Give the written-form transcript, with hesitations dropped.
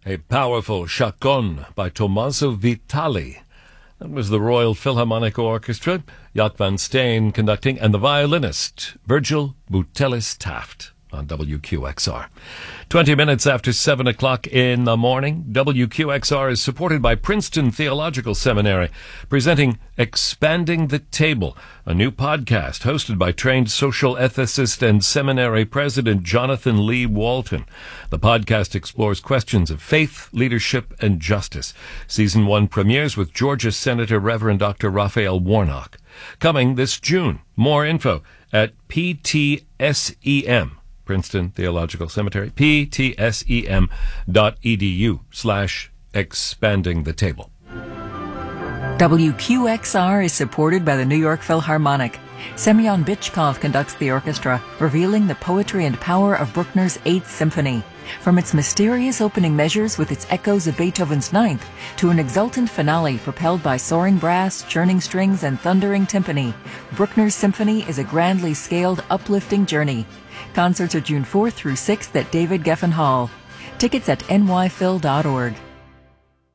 A powerful chaconne by Tommaso Vitali. That was the Royal Philharmonic Orchestra, Jaak van Steen conducting, and the violinist Virgil Butelis Taft on WQXR. 20 minutes after 7 o'clock in the morning, WQXR is supported by Princeton Theological Seminary, presenting Expanding the Table, a new podcast hosted by trained social ethicist and seminary president Jonathan Lee Walton. The podcast explores questions of faith, leadership, and justice. Season 1 premieres with Georgia Senator Reverend Dr. Raphael Warnock. Coming this June. More info at PTSEM. Princeton Theological Seminary, ptsem.edu/expanding the table. WQXR is supported by the New York Philharmonic. Semyon Bychkov conducts the orchestra, revealing the poetry and power of Bruckner's 8th Symphony. From its mysterious opening measures with its echoes of Beethoven's 9th, to an exultant finale propelled by soaring brass, churning strings, and thundering timpani, Bruckner's symphony is a grandly scaled, uplifting journey. Concerts are June 4th through 6th at David Geffen Hall. Tickets at nyphil.org.